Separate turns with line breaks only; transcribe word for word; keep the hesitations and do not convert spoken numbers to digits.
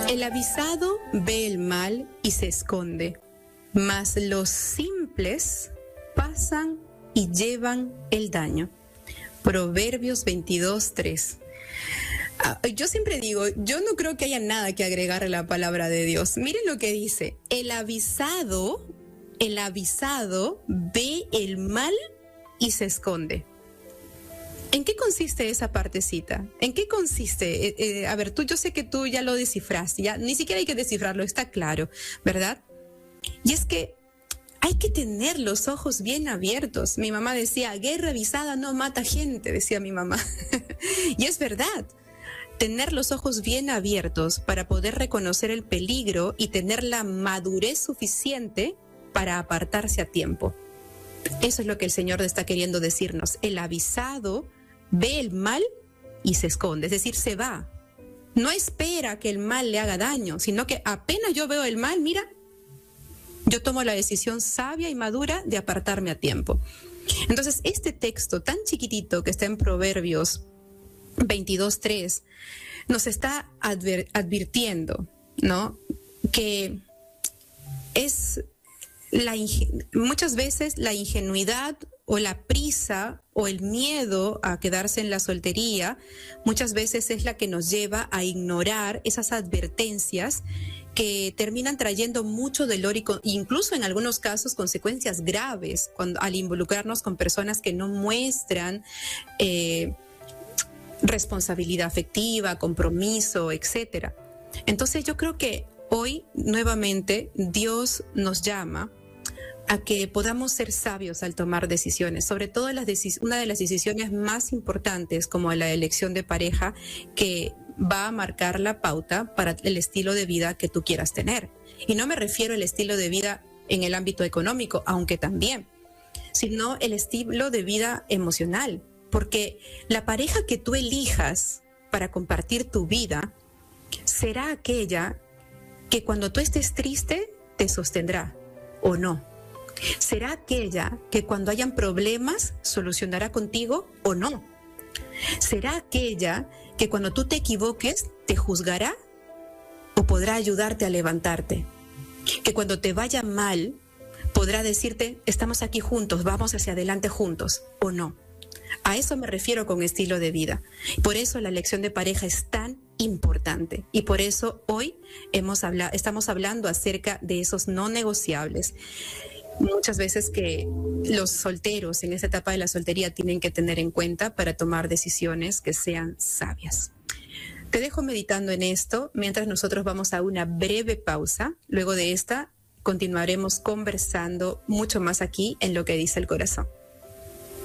El avisado ve el mal y se esconde, mas los simples pasan y llevan el daño. Proverbios veintidós, tres. Yo siempre digo, yo no creo que haya nada que agregar a la palabra de Dios. Miren lo que dice, el avisado, el avisado ve el mal y se esconde. ¿En qué consiste esa partecita? ¿En qué consiste? Eh, eh, a ver, tú, yo sé que tú ya lo descifraste, ya ni siquiera hay que descifrarlo, está claro, ¿verdad? Y es que hay que tener los ojos bien abiertos. Mi mamá decía, guerra avisada no mata gente, decía mi mamá. Y es verdad. Tener los ojos bien abiertos para poder reconocer el peligro y tener la madurez suficiente para apartarse a tiempo. Eso es lo que el Señor está queriendo decirnos. El avisado ve el mal y se esconde, es decir, se va. No espera que el mal le haga daño, sino que apenas yo veo el mal, mira, yo tomo la decisión sabia y madura de apartarme a tiempo. Entonces, este texto tan chiquitito que está en Proverbios veintidós, tres, nos está adver- advirtiendo, ¿no? Que es la ingen- muchas veces la ingenuidad o la prisa o el miedo a quedarse en la soltería, muchas veces es la que nos lleva a ignorar esas advertencias que terminan trayendo mucho dolor y con, incluso en algunos casos consecuencias graves cuando, al involucrarnos con personas que no muestran eh, responsabilidad afectiva, compromiso, etcétera. Entonces yo creo que hoy nuevamente Dios nos llama a que podamos ser sabios al tomar decisiones, sobre todo las decis- una de las decisiones más importantes como la elección de pareja que va a marcar la pauta para el estilo de vida que tú quieras tener. Y no me refiero al estilo de vida en el ámbito económico, aunque también, sino el estilo de vida emocional, porque la pareja que tú elijas para compartir tu vida será aquella que cuando tú estés triste te sostendrá o no. Será aquella que cuando hayan problemas solucionará contigo o no. Será aquella que cuando tú te equivoques te juzgará o podrá ayudarte a levantarte. Que cuando te vaya mal podrá decirte, estamos aquí juntos, vamos hacia adelante juntos o no. A eso me refiero con estilo de vida. Por eso la elección de pareja es tan importante y por eso hoy hemos habla- estamos hablando acerca de esos no negociables. Muchas veces que los solteros en esta etapa de la soltería tienen que tener en cuenta para tomar decisiones que sean sabias. Te dejo meditando en esto mientras nosotros vamos a una breve pausa. Luego de esta continuaremos conversando mucho más aquí en Lo que dice el corazón.